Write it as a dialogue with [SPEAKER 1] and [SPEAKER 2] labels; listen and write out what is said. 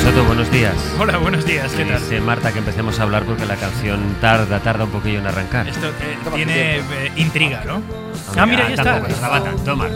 [SPEAKER 1] Soto, buenos días.
[SPEAKER 2] Hola, buenos días, ¿qué tal?
[SPEAKER 1] Dice Marta que empecemos a hablar porque la canción tarda un poquillo en arrancar.
[SPEAKER 2] Esto tiene intriga, ¿no?
[SPEAKER 1] Hombre,
[SPEAKER 2] Mira, ya está.
[SPEAKER 1] Tampoco tardaba tanto, Marta.